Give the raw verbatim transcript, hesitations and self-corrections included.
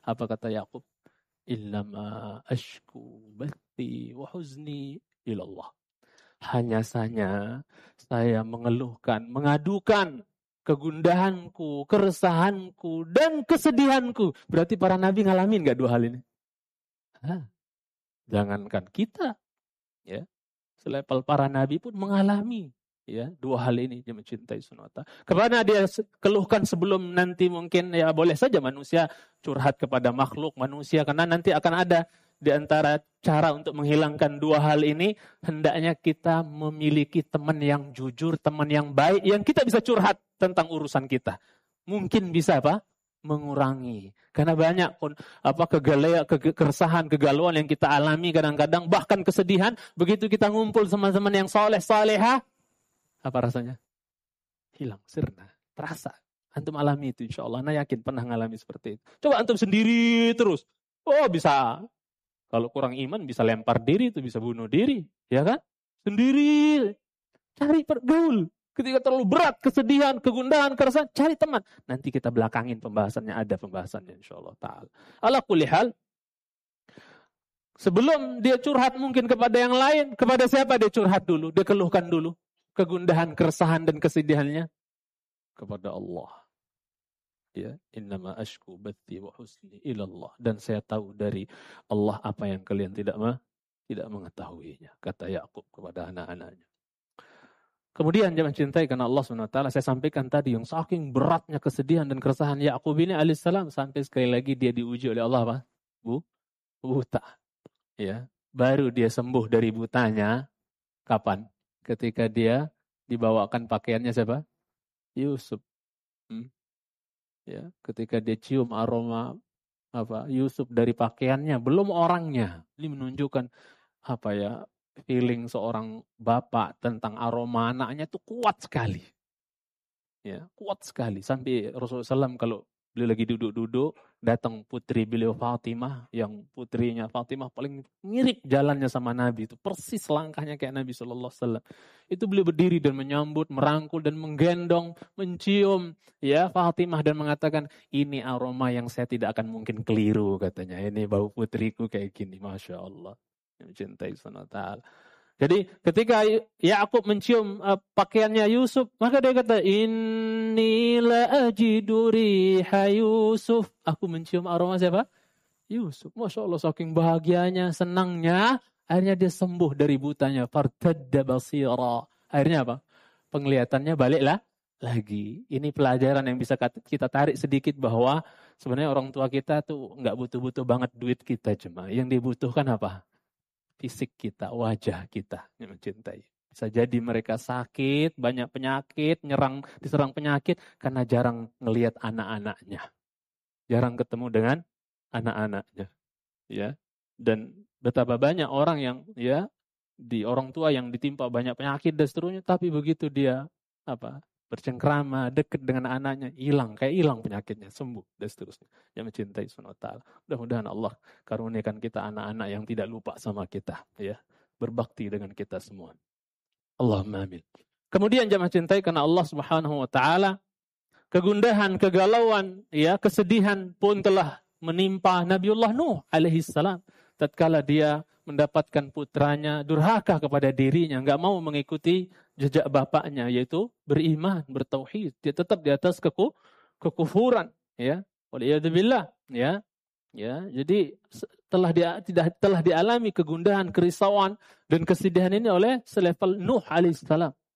Apa kata Yakub? Illama ashku bathi wa huzni ilallah. Hanya saja saya mengeluhkan, mengadukan kegundahanku, keresahanku, dan kesedihanku. Berarti para nabi ngalamin gak dua hal ini? Hah, jangankan kita, ya, selevel para nabi pun mengalami, ya, dua hal ini. Dia mencintai sunata. Karena dia keluhkan sebelum nanti mungkin, ya boleh saja manusia curhat kepada makhluk manusia, karena nanti akan ada di antara cara untuk menghilangkan dua hal ini, hendaknya kita memiliki teman yang jujur, teman yang baik, yang kita bisa curhat tentang urusan kita. Mungkin bisa apa? Mengurangi. Karena banyak pun apa kegalauan, ke- keresahan, kegalauan yang kita alami kadang-kadang, bahkan kesedihan, begitu kita ngumpul sama teman yang soleh, soleha, apa rasanya? Hilang, sirna, terasa. Antum alami itu insya Allah. Nah yakin pernah ngalami seperti itu. Coba antum sendiri terus. Oh bisa. Kalau kurang iman bisa lempar diri, itu bisa bunuh diri. Ya kan? Sendiri. Cari pergaul. Ketika terlalu berat, kesedihan, kegundahan, keresahan, cari teman. Nanti kita belakangin pembahasannya. Ada pembahasannya insyaAllah ta'ala. Ala kulli hal. Sebelum dia curhat mungkin kepada yang lain. Kepada siapa dia curhat dulu? Dia keluhkan dulu. Kegundahan, keresahan, dan kesedihannya. Kepada Allah. Ya, innama ashku bathi wa husni ilallah, dan saya tahu dari Allah apa yang kalian tidak mah tidak mengetahuinya, kata Yakub kepada anak-anaknya. Kemudian jangan cintai karena Allah subhanahu wa taala. Saya sampaikan tadi yang saking beratnya kesedihan dan keresahan Yakub ini alaihissalam, sampai sekali lagi dia diuji oleh Allah apa? Bu, buta. Ya, baru dia sembuh dari butanya kapan? Ketika dia dibawakan pakaiannya siapa? Yusuf. Hmm? Ya, ketika dia cium aroma apa Yusuf dari pakaiannya, belum orangnya. Ini menunjukkan apa ya, feeling seorang bapak tentang aroma anaknya itu kuat sekali. Ya, kuat sekali sampai Rasulullah shallallahu alaihi wasallam kalau beliau lagi duduk-duduk, datang putri beliau Fatimah, yang putrinya Fatimah paling mirip jalannya sama Nabi, itu persis langkahnya kayak Nabi shallallahu alaihi wasallam. Itu beliau berdiri dan menyambut, merangkul dan menggendong, mencium ya Fatimah dan mengatakan, ini aroma yang saya tidak akan mungkin keliru, katanya. Ini bau putriku kayak gini, masya Allah. Mencintai subhanahu wa ta'ala. Jadi ketika Yakub mencium uh, pakaiannya Yusuf, maka dia kata, inni la ajidu riha Yusuf. Aku mencium aroma siapa? Yusuf. Masya Allah, saking bahagianya, senangnya, akhirnya dia sembuh dari butanya. Fartadda basira. Akhirnya apa? Penglihatannya baliklah lagi. Ini pelajaran yang bisa kita tarik sedikit bahwa sebenarnya orang tua kita tuh nggak butuh-butuh banget duit kita, cuma yang dibutuhkan apa? Fisik kita, wajah kita yang mencintai. Bisa jadi mereka sakit, banyak penyakit, nyerang, diserang penyakit karena jarang ngelihat anak-anaknya. Jarang ketemu dengan anak-anaknya. Ya. Dan betapa banyak orang yang ya di orang tua yang ditimpa banyak penyakit dan seterusnya, tapi begitu dia apa? Bercengkrama, dekat dengan anaknya, hilang, kayak hilang penyakitnya, sembuh, dan seterusnya. Yang mencintai subhanahu wa ta'ala. Mudah-mudahan Allah karuniakan kita anak-anak yang tidak lupa sama kita, ya, berbakti dengan kita semua. Allahumma amin. Kemudian jamaah cintai karena Allah subhanahu wa ta'ala, kegundahan, kegalauan, ya, kesedihan pun telah menimpa Nabiullah Nuh alaihi salam. Tatkala dia mendapatkan putranya durhaka kepada dirinya, enggak mau mengikuti jejak bapaknya, yaitu beriman, bertauhid. Dia tetap di atas keku, kekufuran, ya. Waliyadzubillah, ya. Ya, jadi telah dia tidak telah dialami kegundahan, kerisauan dan kesedihan ini oleh selevel Nuh alaihissalam.